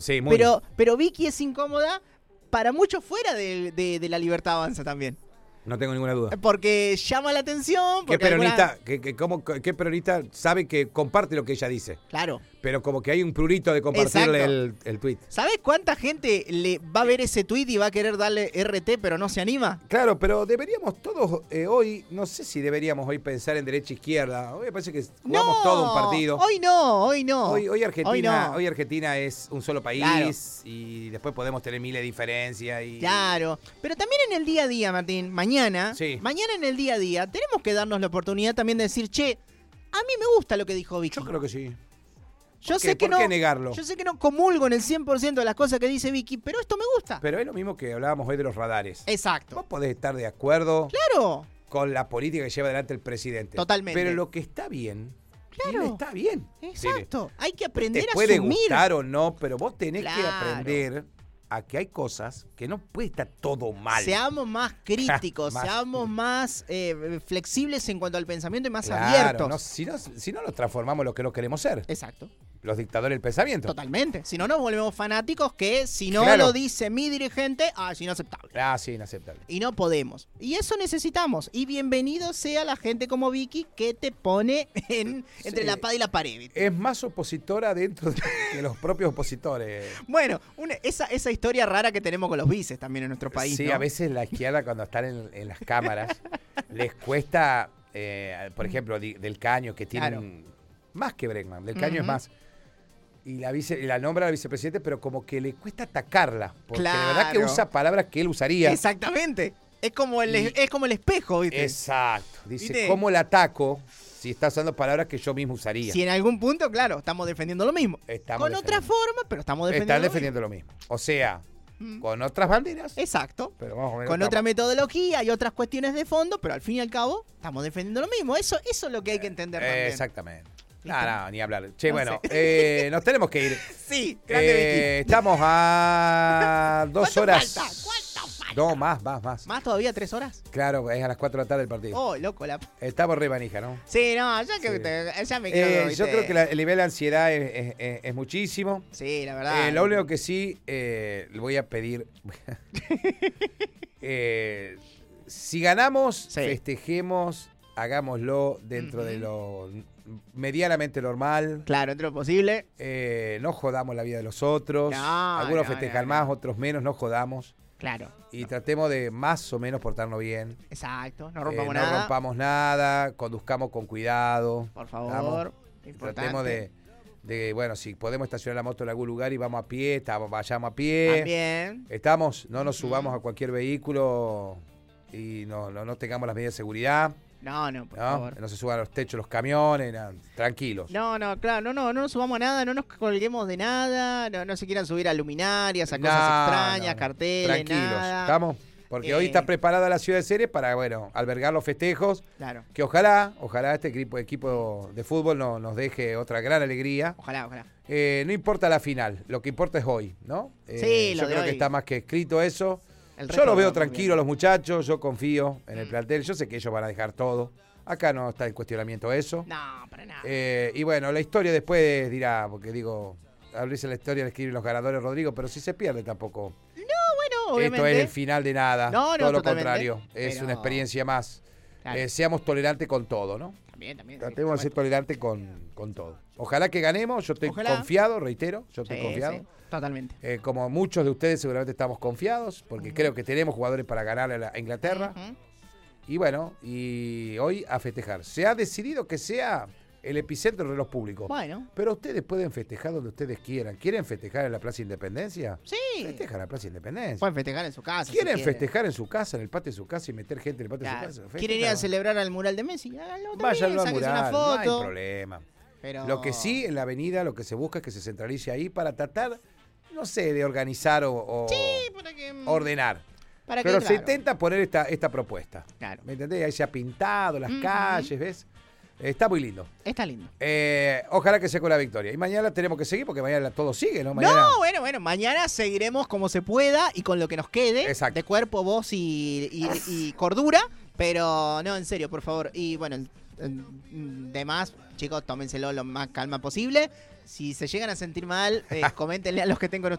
Sí, muy. Pero Vicky es incómoda para muchos fuera de La Libertad Avanza también. No tengo ninguna duda. Porque llama la atención. ¿Qué Porque peronista, qué peronista sabe que comparte lo que ella dice? Claro. Pero como que hay un prurito de compartirle el tweet. ¿Sabes cuánta gente le va a ver ese tweet y va a querer darle RT pero no se anima? Claro, pero deberíamos todos hoy, no sé si deberíamos hoy pensar en derecha e izquierda. Hoy me parece que jugamos todo un partido. Hoy no. Hoy Argentina no. es un solo país, claro. Y después podemos tener miles de diferencias. Claro, pero también en el día a día, Martín, mañana en el día a día tenemos que darnos la oportunidad también de decir, che, a mí me gusta lo que dijo Vicky. Yo creo que sí. ¿Por qué negarlo? Yo sé que no comulgo en el 100% de las cosas que dice Vicky, pero esto me gusta. Pero es lo mismo que hablábamos hoy de los radares. Exacto. Vos podés estar de acuerdo con la política que lleva adelante el presidente. Totalmente. Pero lo que está bien, está bien. Exacto. Hay que aprender a asumir. Te puede asumir. gustar o no, pero vos tenés que aprender a que hay cosas que no puede estar todo mal. Seamos más críticos, seamos más flexibles en cuanto al pensamiento y más abiertos. No, si no nos transformamos en lo que no queremos ser. Exacto. Los dictadores del pensamiento. Totalmente. Si no, nos volvemos fanáticos que si no lo dice mi dirigente, es inaceptable. Sí, inaceptable. Y no podemos. Y eso necesitamos. Y bienvenido sea la gente como Vicky que te pone entre la espada y la pared. ¿Viste? Es más opositora dentro que los propios opositores. Bueno, esa historia rara que tenemos con los vices también en nuestro país. Sí, ¿no? A veces la izquierda cuando están en las cámaras les cuesta, por ejemplo, Del Caño, que tienen más que Bregman. Del Caño es más. Y la nombra a la vicepresidenta, pero como que le cuesta atacarla. Porque de verdad que usa palabras que él usaría. Exactamente. Es como el espejo, ¿viste? Exacto. Dice, ¿cómo la ataco si está usando palabras que yo mismo usaría? Si en algún punto, claro, estamos defendiendo lo mismo. Con otra forma, pero estamos defendiendo lo mismo. O sea, con otras banderas. Exacto. Pero vamos a con otra metodología y otras cuestiones de fondo, pero al fin y al cabo estamos defendiendo lo mismo. Eso es lo que hay que entender también. Exactamente. No, ni hablar. Che, nos tenemos que ir. Sí, estamos a 2 horas. ¿Cuánto falta? No, más. ¿Más todavía? ¿3 horas? Claro, es a las 4 de la tarde el partido. Oh, loco. Estamos re manija, ¿no? Sí, no, ya me quedo. Yo creo que el nivel de ansiedad es muchísimo. Sí, la verdad. Lo único que sí, le voy a pedir. Si ganamos, festejemos, hagámoslo dentro de lo medianamente normal. Claro, dentro de lo posible. No jodamos la vida de los otros. Algunos festejan más, otros menos, no jodamos. Claro. Y tratemos de más o menos portarnos bien. Exacto, no rompamos nada. No rompamos nada, conduzcamos con cuidado. Por favor. Tratemos de, bueno, si podemos estacionar la moto en algún lugar y vamos a pie, vayamos a pie. También. No nos subamos a cualquier vehículo y no tengamos las medidas de seguridad. No, por favor. No se suban a los techos los camiones, tranquilos. No, claro, no nos subamos a nada, no nos colguemos de nada, no se quieran subir a luminarias, a cosas extrañas, carteles, tranquilos, nada. ¿estamos? Porque hoy está preparada la ciudad de Ceres para, albergar los festejos. Claro. Que ojalá este equipo de fútbol nos deje otra gran alegría. Ojalá. No importa la final, lo que importa es hoy, ¿no? Sí, yo creo que está más que escrito eso. Yo los veo tranquilos los muchachos, yo confío en el plantel, yo sé que ellos van a dejar todo. Acá no está en cuestionamiento eso. No, para nada. Y la historia después dirá, porque abrirse la historia de escribir los ganadores, Rodrigo, pero si se pierde tampoco. Obviamente. Esto es el final de nada. Todo lo contrario. Es una experiencia más. Claro. Seamos tolerantes con todo, ¿no? También. Tratemos de ser tolerantes con todo. Ojalá que ganemos. Yo estoy confiado, reitero. Estoy confiado. Sí, totalmente. Como muchos de ustedes seguramente estamos confiados, porque creo que tenemos jugadores para ganarle a Inglaterra. Y hoy a festejar. Se ha decidido que sea el epicentro del reloj público. Pero ustedes pueden festejar donde ustedes quieran. ¿Quieren festejar en la Plaza Independencia? Sí. Festejan en la Plaza Independencia. Pueden festejar en su casa. ¿Quieren festejar en su casa, en el patio de su casa y meter gente en el patio de su casa? ¿Quieren ir a celebrar al mural de Messi? Váyanlo al mural, una foto. no hay problema. Pero... Lo que sí, en la avenida, lo que se busca es que se centralice ahí para tratar, no sé, de organizar o ordenar. Pero se intenta poner esta propuesta. Claro. ¿Me entendés? Ahí se ha pintado las calles, ¿ves? Está muy lindo. Está lindo. Ojalá que sea con la victoria. Y mañana tenemos que seguir porque mañana todo sigue, ¿no? Mañana... No, bueno. Mañana seguiremos como se pueda y con lo que nos quede. Exacto. De cuerpo, voz y cordura. Pero no, en serio, por favor. Y demás, chicos, tómenselo lo más calma posible. Si se llegan a sentir mal, coméntenle a los que tengan